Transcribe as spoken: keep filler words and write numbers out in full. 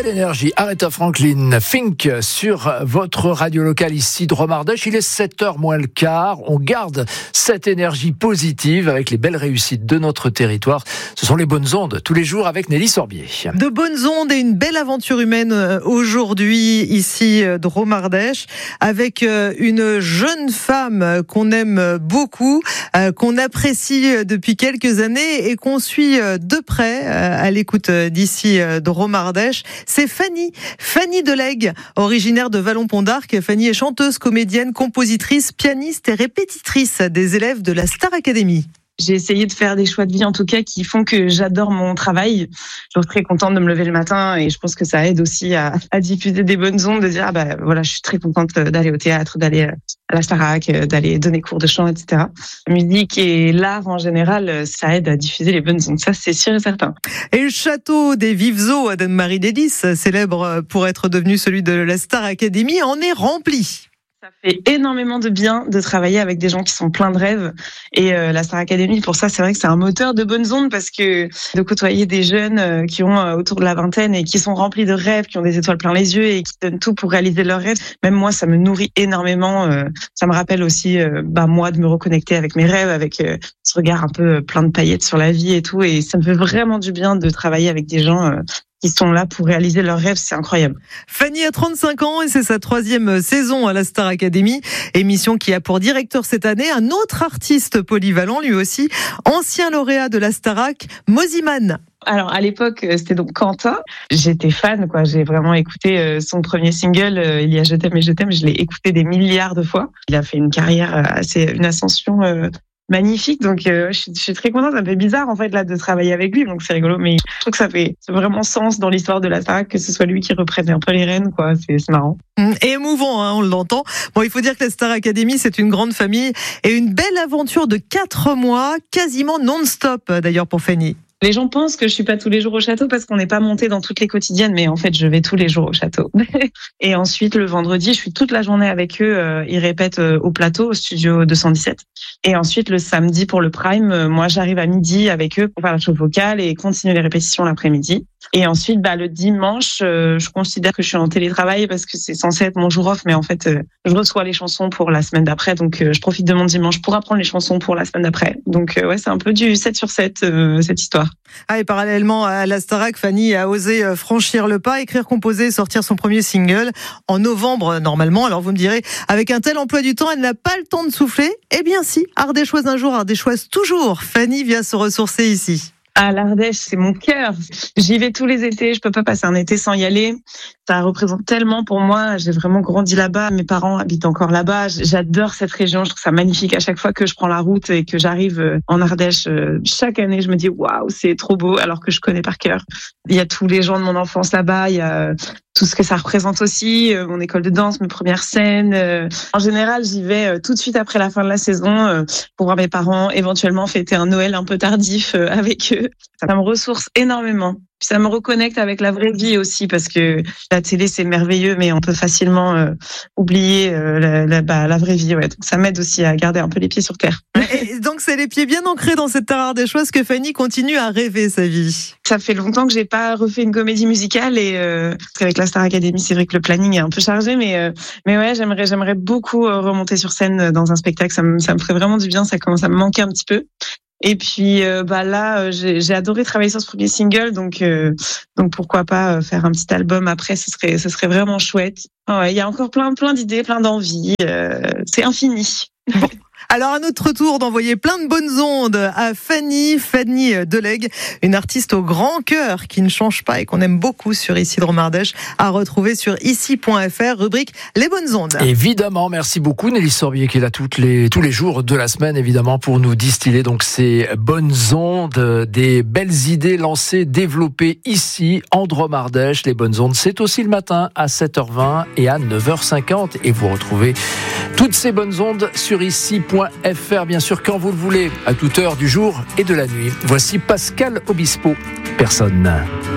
Quelle énergie! Aretha Franklin, Think sur votre radio locale ici de Romardèche. Il est sept heures moins le quart. On garde cette énergie positive avec les belles réussites de notre territoire. Ce sont les bonnes ondes tous les jours avec Nelly Sorbier. De bonnes ondes et une belle aventure humaine aujourd'hui ici de Romardèche avec une jeune femme qu'on aime beaucoup, qu'on apprécie depuis quelques années et qu'on suit de près à l'écoute d'ici de Romardèche. C'est Fanny, Fanny Delègue, originaire de Vallon-Pont d'Arc. Fanny est chanteuse, comédienne, compositrice, pianiste et répétitrice des élèves de la Star Academy. J'ai essayé de faire des choix de vie, en tout cas, qui font que j'adore mon travail. Je suis très contente de me lever le matin et je pense que ça aide aussi à, à diffuser des bonnes ondes, de dire, ah bah, voilà, je suis très contente d'aller au théâtre, d'aller à la Starac, d'aller donner cours de chant, et cetera. La musique et l'art, en général, ça aide à diffuser les bonnes ondes. Ça, c'est sûr et certain. Et le château des Vives Eaux d'Anne-Marie Délice, célèbre pour être devenu celui de la Star Academy, en est rempli. Ça fait énormément de bien de travailler avec des gens qui sont pleins de rêves. Et euh, la Star Academy, pour ça, c'est vrai que c'est un moteur de bonnes ondes parce que de côtoyer des jeunes euh, qui ont euh, autour de la vingtaine et qui sont remplis de rêves, qui ont des étoiles plein les yeux et qui donnent tout pour réaliser leurs rêves, même moi, ça me nourrit énormément. Euh, ça me rappelle aussi, euh, bah moi, de me reconnecter avec mes rêves, avec euh, ce regard un peu plein de paillettes sur la vie et tout. Et ça me fait vraiment du bien de travailler avec des gens euh, qui sont là pour réaliser leurs rêves, c'est incroyable. Fanny a trente-cinq ans et c'est sa troisième saison à la Star Academy, émission qui a pour directeur cette année un autre artiste polyvalent, lui aussi, ancien lauréat de la Starac, Mosiman. Alors à l'époque, c'était donc Quentin. J'étais fan, quoi. J'ai vraiment écouté son premier single, Il y a Je t'aime et je t'aime. Je l'ai écouté des milliards de fois. Il a fait une carrière assez, une ascension euh, magnifique, donc euh, je, suis, je suis très contente. Ça me fait bizarre en fait là de travailler avec lui, donc c'est rigolo, mais je trouve que ça fait vraiment sens dans l'histoire de la Starac que ce soit lui qui reprenne un peu les rênes, quoi. C'est, c'est marrant. Et émouvant, hein, on l'entend. Bon, il faut dire que la Star Academy, c'est une grande famille et une belle aventure de quatre mois, quasiment non-stop d'ailleurs pour Fanny. Les gens pensent que je suis pas tous les jours au château parce qu'on n'est pas monté dans toutes les quotidiennes, mais en fait, je vais tous les jours au château. Et ensuite, le vendredi, je suis toute la journée avec eux. Euh, ils répètent euh, au plateau, au studio deux cent dix-sept. Et ensuite, le samedi pour le prime, euh, moi, j'arrive à midi avec eux pour faire la chauffe vocale et continuer les répétitions l'après-midi. Et ensuite, bah, le dimanche, euh, je considère que je suis en télétravail parce que c'est censé être mon jour off, mais en fait, euh, je reçois les chansons pour la semaine d'après, donc euh, je profite de mon dimanche pour apprendre les chansons pour la semaine d'après. Donc euh, ouais, c'est un peu du sept sur sept, euh, cette histoire. Ah, et parallèlement à la Starac, Fanny a osé franchir le pas, écrire, composer, sortir son premier single en novembre normalement. Alors vous me direz, avec un tel emploi du temps, elle n'a pas le temps de souffler. Eh bien si, Ardéchoise un jour, Ardéchoise toujours. Fanny vient se ressourcer ici. Ah, l'Ardèche, c'est mon cœur. J'y vais tous les étés. Je peux pas passer un été sans y aller. Ça représente tellement pour moi. J'ai vraiment grandi là-bas. Mes parents habitent encore là-bas. J'adore cette région. Je trouve ça magnifique. À chaque fois que je prends la route et que j'arrive en Ardèche, chaque année, je me dis waouh, c'est trop beau. Alors que je connais par cœur. Il y a tous les gens de mon enfance là-bas. Il y a tout ce que ça représente aussi. Mon école de danse, mes premières scènes. En général, j'y vais tout de suite après la fin de la saison pour voir mes parents, éventuellement fêter un Noël un peu tardif avec eux. Ça me ressource énormément. Puis ça me reconnecte avec la vraie vie aussi parce que la télé c'est merveilleux mais on peut facilement euh, oublier euh, la, la, bah, la vraie vie. Ouais. Donc ça m'aide aussi à garder un peu les pieds sur terre. Et donc c'est les pieds bien ancrés dans cette terre ardéchoise que Fanny continue à rêver sa vie. Ça fait longtemps que j'ai pas refait une comédie musicale et euh, parce qu'avec la Star Academy c'est vrai que le planning est un peu chargé mais euh, mais ouais j'aimerais j'aimerais beaucoup remonter sur scène dans un spectacle. Ça me ça me ferait vraiment du bien. Ça commence à me manquer un petit peu. Et puis euh, bah là j'ai, j'ai adoré travailler sur ce premier single donc euh, donc pourquoi pas faire un petit album après, ce serait ce serait vraiment chouette. Oh ouais, il y a encore plein plein d'idées, plein d'envies, euh, c'est infini. Bon. Alors à notre tour d'envoyer plein de bonnes ondes à Fanny, Fanny Delègue, une artiste au grand cœur qui ne change pas et qu'on aime beaucoup sur Ici de Romardèche, à retrouver sur ici point f r, rubrique Les bonnes ondes. Évidemment, merci beaucoup Nelly Sorbier qui est là toutes les, tous les jours de la semaine évidemment pour nous distiller donc ces bonnes ondes, des belles idées lancées, développées ici en Romardèche. Les bonnes ondes, c'est aussi le matin à sept heures vingt et à neuf heures cinquante et vous retrouvez toutes ces bonnes ondes sur ici point f r, bien sûr, quand vous le voulez, à toute heure du jour et de la nuit. Voici Pascal Obispo, Personne.